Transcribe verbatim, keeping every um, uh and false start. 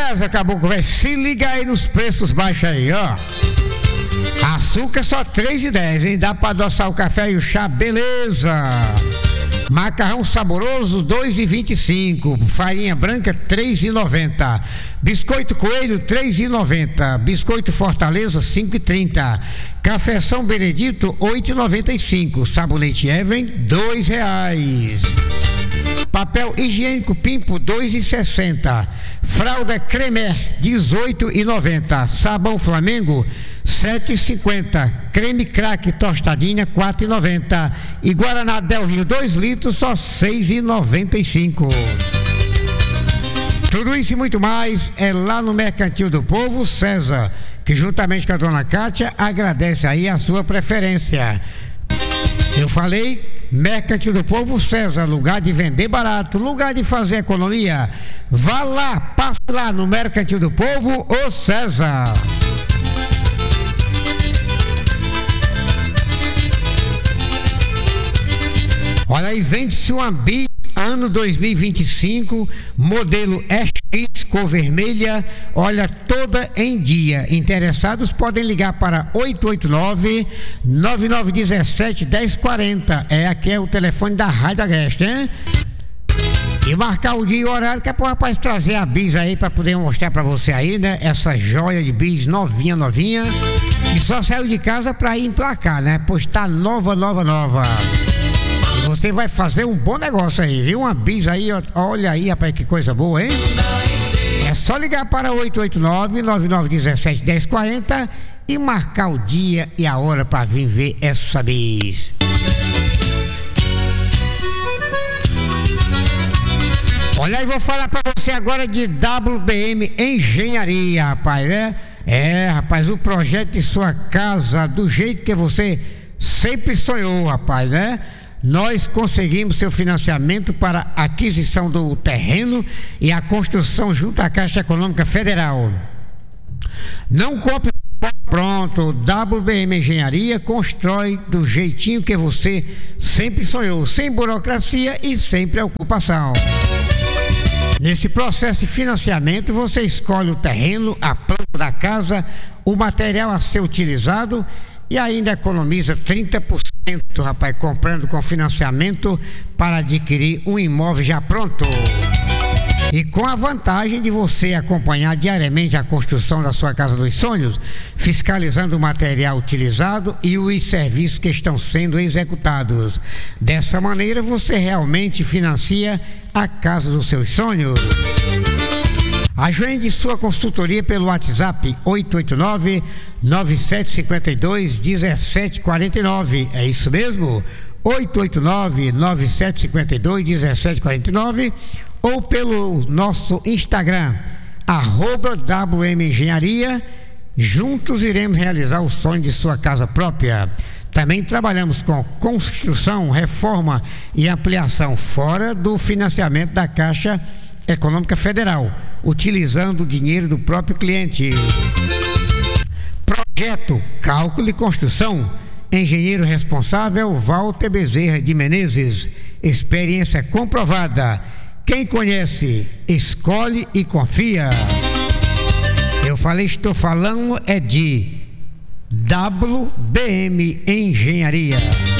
César Caboclo, velho, se liga aí nos preços baixos aí, ó. Açúcar só três e dez, hein? Dá pra adoçar o café e o chá, beleza. Macarrão saboroso, dois e vinte e cinco. Farinha branca, três e noventa. Biscoito Coelho, três e noventa. Biscoito Fortaleza, cinco e trinta. Café São Benedito, oito e noventa e cinco. Sabonete Even, dois reais. Papel higiênico Pimpo, dois e sessenta. Fralda Cremer, dezoito e noventa. Sabão Flamengo, sete e cinquenta. Creme Crack Tostadinha, quatro e noventa. E Guaraná Del Rio, dois litros, só seis e noventa e cinco. Tudo isso e muito mais é lá no Mercantil do Povo César, que juntamente com a dona Kátia agradece aí a sua preferência. Eu falei, Mercantil do Povo César, lugar de vender barato, lugar de fazer economia. Vá lá, passe lá no Mercantil do Povo, ô César. Olha aí, vende-se uma Bis ano dois mil e vinte e cinco, modelo X cor vermelha, olha, toda em dia. Interessados podem ligar para oito oito nove, nove nove um sete, um zero quatro zero. É, aqui é o telefone da Rádio Agreste, né? E marcar o dia e o horário que é pro rapaz trazer a Bis aí pra poder mostrar pra você aí, né? Essa joia de Bis novinha, novinha, que só saiu de casa pra ir emplacar, né? Pois tá nova, nova, nova. Você vai fazer um bom negócio aí, viu? Uma Bis aí, ó, olha aí, rapaz, que coisa boa, hein? É só ligar para oito oito nove, nove nove um sete, um zero quatro zero e marcar o dia e a hora para vir ver essa Bis. Olha aí, vou falar para você agora de W B M Engenharia, rapaz, né? É, rapaz, o projeto de sua casa do jeito que você sempre sonhou, rapaz, né? Nós conseguimos seu financiamento para aquisição do terreno e a construção junto à Caixa Econômica Federal. Não compre pronto, W B M Engenharia constrói do jeitinho que você sempre sonhou, sem burocracia e sem preocupação. Nesse processo de financiamento, você escolhe o terreno, a planta da casa, o material a ser utilizado e ainda economiza trinta por cento, rapaz, comprando com financiamento para adquirir um imóvel já pronto. E com a vantagem de você acompanhar diariamente a construção da sua casa dos sonhos, fiscalizando o material utilizado e os serviços que estão sendo executados. Dessa maneira, você realmente financia a casa dos seus sonhos. Agende sua consultoria pelo WhatsApp oito oito nove, nove sete cinco dois, um sete quatro nove. É isso mesmo? oito oito nove, nove sete cinco dois, um sete quatro nove ou pelo nosso Instagram, arroba W M Engenharia. Juntos iremos realizar o sonho de sua casa própria. Também trabalhamos com construção, reforma e ampliação fora do financiamento da Caixa Econômica Federal, utilizando o dinheiro do próprio cliente. Projeto, cálculo e construção. Engenheiro responsável Walter Bezerra de Menezes. Experiência comprovada. Quem conhece, escolhe e confia. Eu falei, estou falando é de W B M Engenharia.